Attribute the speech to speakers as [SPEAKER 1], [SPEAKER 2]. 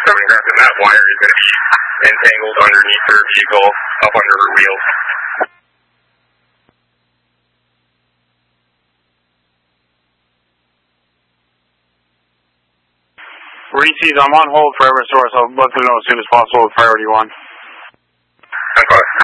[SPEAKER 1] 7 grams, and that wire is going to be entangled underneath her vehicle, up under her wheels.
[SPEAKER 2] Reese's, I'm on hold for Eversource. I'll let them know as soon as possible with priority 1.
[SPEAKER 1] Okay.